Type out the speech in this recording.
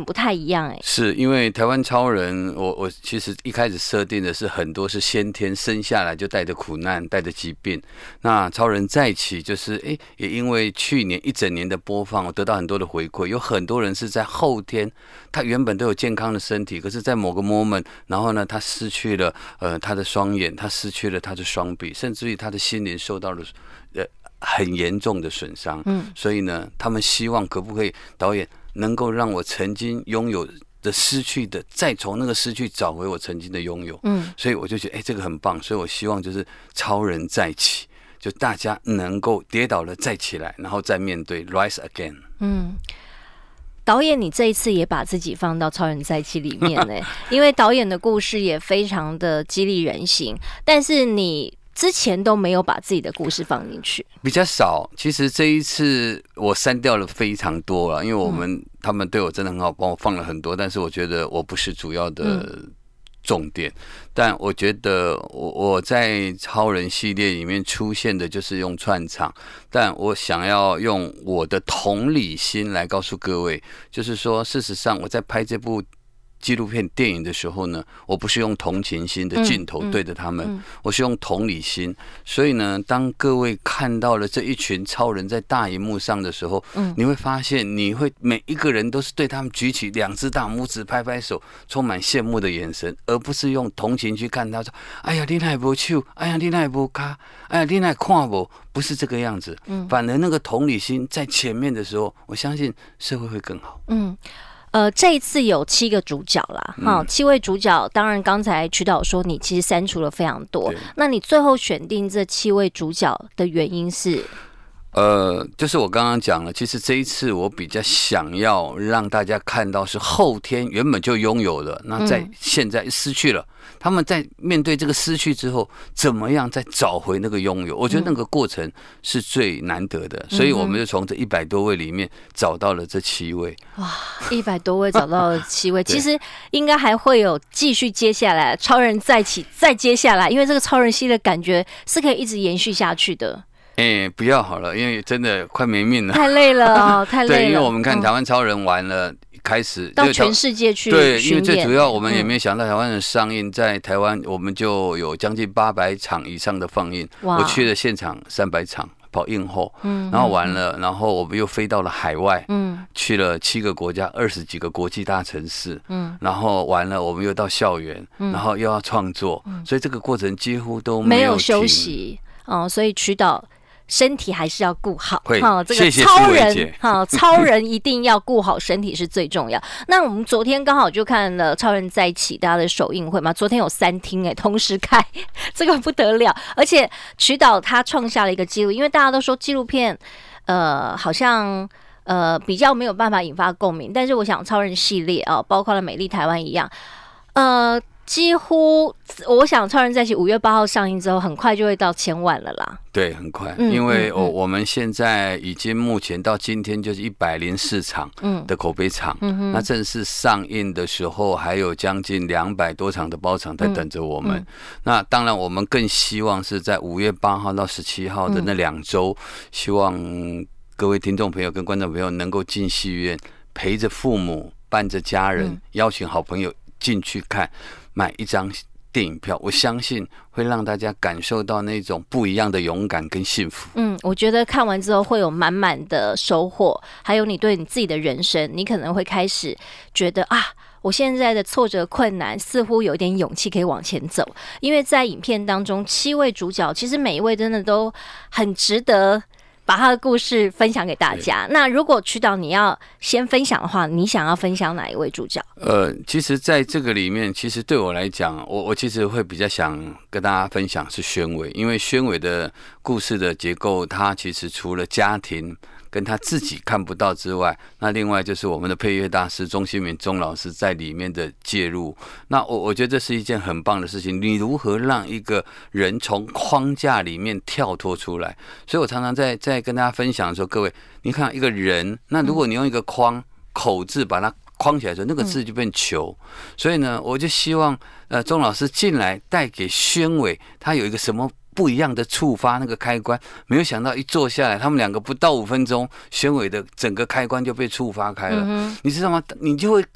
不太一样哎。 是因为台湾超人，我其实一开始设定的是很多是先天生下来就带着苦难、带着疾病。那超人再起就是也因为去年一整年的播放，我得到很多的回馈，有很多人是在后天，他原本都有健康的身体，可是在某个 moment， 然后呢，他失去了他的双眼，他失去了他的双臂，甚至于他的心灵受到了很严重的损伤。所以呢，他们希望可不可以导演能够让我曾经拥有的失去的，再从那个失去找回我曾经的拥有。所以我就觉得这个很棒，所以我希望就是超人再起，就大家能够跌倒了再起来，然后再面对 rise again。 导演，你这一次也把自己放到超人再起里面呢，因为导演的故事也非常的激励人心，但是你之前都没有把自己的故事放进去， 比较少。其实这一次我删掉了非常多了，因为他们对我真的很好，帮我放了很多，但是我觉得我不是主要的重点。但我觉得我在超人系列里面出现的就是用串场，但我想要用我的同理心来告诉各位，就是说，事实上我在拍这部纪录片电影的时候呢，我不是用同情心的镜头对着他们，我是用同理心。所以呢，当各位看到了这一群超人在大荧幕上的时候，你会发现，每一个人都是对他们举起2只大拇指，拍拍手，充满羡慕的眼神，而不是用同情去看他说：“哎呀，你哪没手？哎呀，你哪没脚？哎呀，你哪看不？”不是这个样子。反而那个同理心在前面的时候，我相信社会会更好。 这一次有7个主角啦，7位主角，当然刚才曲导说你其实删除了非常多，那你最后选定这7位主角的原因是？ 就是我刚刚讲了，其实这一次我比较想要让大家看到是后天原本就拥有的，那在现在失去了，他们在面对这个失去之后，怎么样再找回那个拥有？我觉得那个过程是最难得的，所以我们就从这100多位里面找到了这7位。 哇，100多位找到了7位，其实应该还会有继续接下来超人再起，再接下来，因为这个超人系的感觉是可以一直延续下去的。 不要好了，因为真的快没命了， 太累了太累了。 对，因为我们看台湾超人完了，开始到全世界去对，因为最主要我们也没想到台湾的上映，在台湾我们就有将近800场以上的放映，我去了现场300场。跑映后，然后完了，然后我们又飞到了海外，去了7个国家，20几个国际大城市，然后完了，我们又到校园，然后又要创作，所以这个过程几乎都没有休息所以曲导身体还是要顾好， 这个超人超人一定要顾好身体是最重要。那我们昨天刚好就看了《超人在一起》大家的首映会嘛，昨天有3厅同时开，这个不得了。而且曲导他创下了一个纪录，因为大家都说纪录片好像比较没有办法引发共鸣，但是我想超人系列包括了美丽台湾一样，几乎我想超人在一起5月8号上映之后，很快就会到1000万了啦。 对，很快，因为我们现在已经目前到今天就是104场的口碑场，那正式上映的时候还有将近200多场的包场在等着我们。那当然，我们更希望是在5月8号到17号的那2周，希望各位听众朋友跟观众朋友能够进戏院，陪着父母，伴着家人，邀请好朋友进去看。买1张电影票，我相信会让大家感受到那种不一样的勇敢跟幸福。 我觉得看完之后会有满满的收获，还有你对你自己的人生，你可能会开始觉得我现在的挫折困难似乎有一点勇气可以往前走。因为在影片当中7位主角，其实每一位真的都很值得把他的故事分享给大家。那如果曲导你要先分享的话，你想要分享哪一位主角？ 其实在这个里面，其实对我来讲，我其实会比较想跟大家分享是宣伟，因为宣伟的故事的结构，他其实除了家庭跟他自己看不到之外，那另外就是我们的配乐大师钟新民钟老师在里面的介入。那我觉得这是一件很棒的事情，你如何让一个人从框架里面跳脱出来？所以我常常在跟大家分享的时候，各位，你看一个人，那如果你用一个框口字把它框起来的时候，那个字就变球。所以呢，我就希望钟老师进来带给宣伟他有一个什么不一样的触发那个开关，没有想到一坐下来，他们2个不到5分钟，宣伟的整个开关就被触发开了。你知道吗？你就会